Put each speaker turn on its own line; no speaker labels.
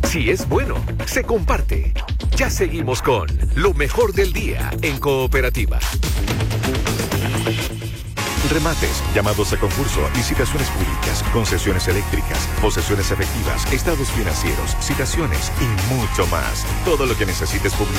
Si es bueno, se comparte. Ya seguimos con lo mejor del día en Cooperativa. Remates, llamados a concurso, licitaciones públicas, concesiones eléctricas, posesiones efectivas, estados financieros, citaciones y mucho más. Todo lo que necesites publicar